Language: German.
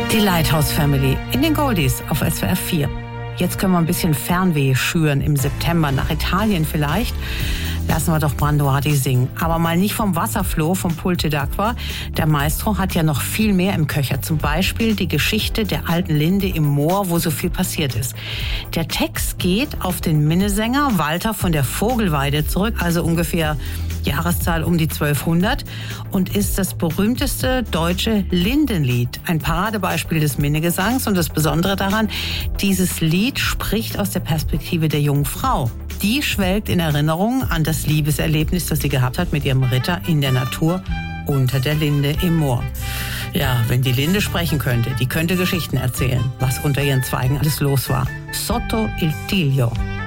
Die Lighthouse Family in den Goldies auf SWR 4. Jetzt können wir ein bisschen Fernweh schüren im September, nach Italien vielleicht. Lassen wir doch Branduardi singen. Aber mal nicht vom Wasserfloh, vom Pulte d'Acqua. Der Maestro hat ja noch viel mehr im Köcher. Zum Beispiel die Geschichte der alten Linde im Moor, wo so viel passiert ist. Der Text geht auf den Minnesänger Walter von der Vogelweide zurück, also ungefähr Jahreszahl um die 1200, und ist das berühmteste deutsche Lindenlied. Ein Paradebeispiel des Minnegesangs, und das Besondere daran, dieses Lied spricht aus der Perspektive der jungen Frau. Die schwelgt in Erinnerung an das Liebeserlebnis, das sie gehabt hat mit ihrem Ritter in der Natur unter der Linde im Moor. Ja, wenn die Linde sprechen könnte, die könnte Geschichten erzählen, was unter ihren Zweigen alles los war. Sotto il Tiglio.